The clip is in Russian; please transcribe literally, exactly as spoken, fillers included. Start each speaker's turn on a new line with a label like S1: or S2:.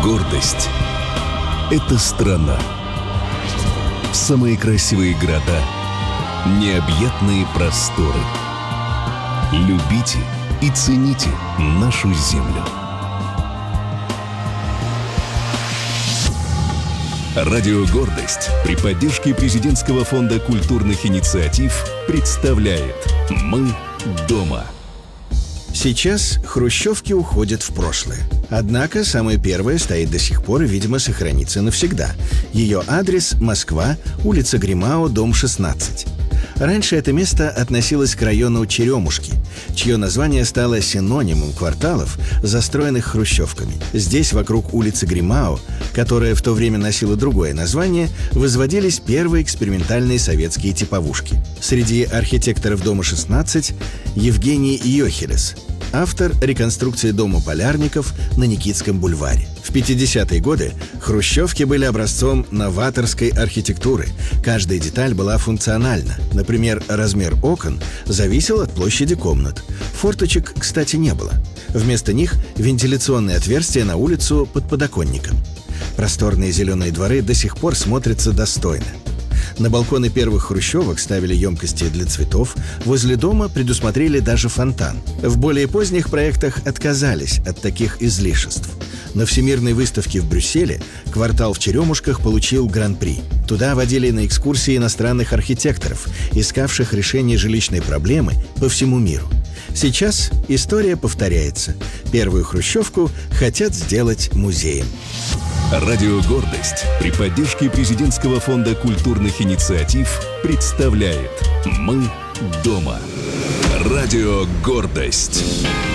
S1: Гордость – это страна. Самые красивые города, необъятные просторы. Любите и цените нашу землю. Радио «Гордость» при поддержке Президентского фонда культурных инициатив представляет «Мы дома».
S2: Сейчас хрущевки уходят в прошлое. Однако самая первая стоит до сих пор и, видимо, сохранится навсегда. Ее адрес – Москва, улица Гримау, дом шестнадцать. Раньше это место относилось к району Черемушки, чье название стало синонимом кварталов, застроенных хрущевками. Здесь, вокруг улицы Гримау, которая в то время носила другое название, возводились первые экспериментальные советские типовушки. Среди архитекторов дома шестнадцать – Евгений Йохелес, автор реконструкции дома Полярников на Никитском бульваре. В пятидесятые годы хрущевки были образцом новаторской архитектуры. Каждая деталь была функциональна. Например, размер окон зависел от площади комнат. Форточек, кстати, не было. Вместо них вентиляционные отверстия на улицу под подоконником. Просторные зеленые дворы до сих пор смотрятся достойно. На балконы первых хрущевок ставили емкости для цветов, возле дома предусмотрели даже фонтан. В более поздних проектах отказались от таких излишеств. На Всемирной выставке в Брюсселе квартал в Черемушках получил гран-при. Туда водили на экскурсии иностранных архитекторов, искавших решение жилищной проблемы по всему миру. Сейчас история повторяется. Первую хрущевку хотят сделать музеем.
S1: Радио «Гордость» при поддержке Президентского фонда культурных инициатив представляет «Мы дома». Радио «Гордость».